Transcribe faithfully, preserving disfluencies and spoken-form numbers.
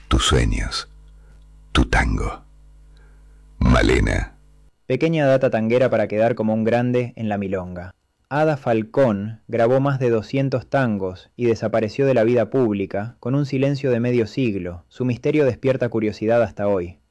tus sueños, tu tango. Malena. Pequeña data tanguera para quedar como un grande en la milonga. Ada Falcón grabó más de doscientos tangos y desapareció de la vida pública con un silencio de medio siglo. Su misterio despierta curiosidad hasta hoy.